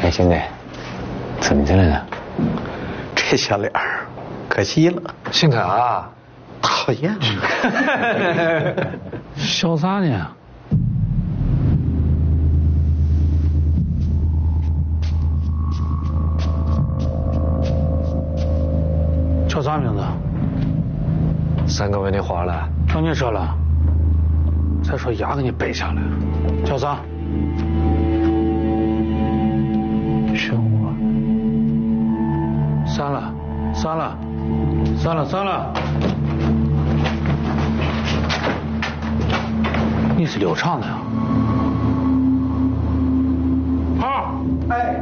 哎，兄弟，怎么的了呢？ 这小脸儿，可惜了。 姓凯啊？ 讨厌。 笑啥呢？叫啥名字 3个问题花了。 让你说了，再说牙给你掰下来。叫啥？漩涡。删了，删了，删了，删了。你是刘畅的呀？好。 哎。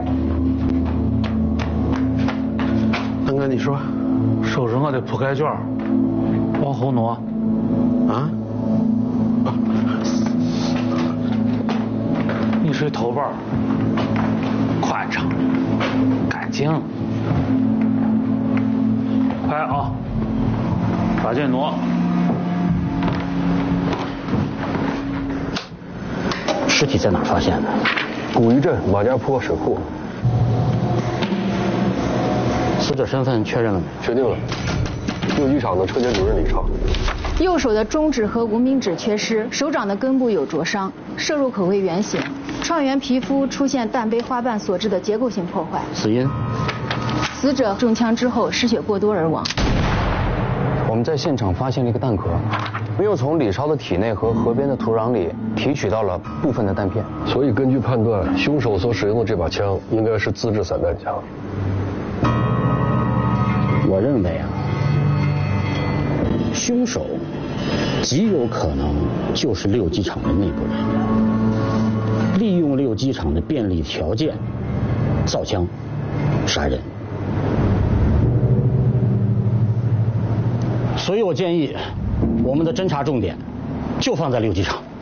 大哥，你说， 收拾我的铺盖卷，往后挪。 啊？ 你睡头班，宽敞，干净。快啊！赶紧挪。 尸体在哪儿发现的？ 古鱼镇马家坡水库。 死者身份确认了没？ 确定了，六机厂的车间主任李超。 右手的中指和无名指缺失，手掌的根部有灼伤，射入口为圆形，创源皮肤出现弹杯花瓣所致的结构性破坏。 死因？ 死者中枪之后失血过多而亡。 我们在现场发现了一个弹壳，没有从李超的体内和河边的土壤里提取到了部分的弹片， 所以根据判断，凶手所使用的这把枪应该是自制散弹枪。 我认为啊，凶手极有可能就是六机厂的内部人员，利用六机厂的便利条件造枪杀人。所以我建议，我们的侦查重点就放在六机厂。